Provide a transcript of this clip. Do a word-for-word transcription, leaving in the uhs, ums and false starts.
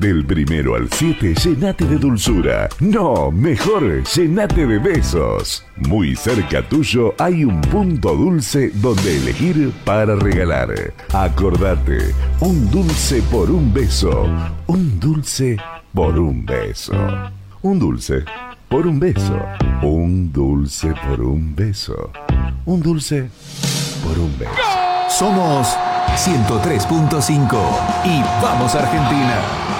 Del primero al siete, llenate de dulzura. No, mejor, llenate de besos. Muy cerca tuyo hay un punto dulce donde elegir para regalar. Acordate, un dulce por un beso. Un dulce por un beso. Un dulce por un beso. Un dulce por un beso. Un dulce por un beso. Somos ciento tres punto cinco y vamos Argentina.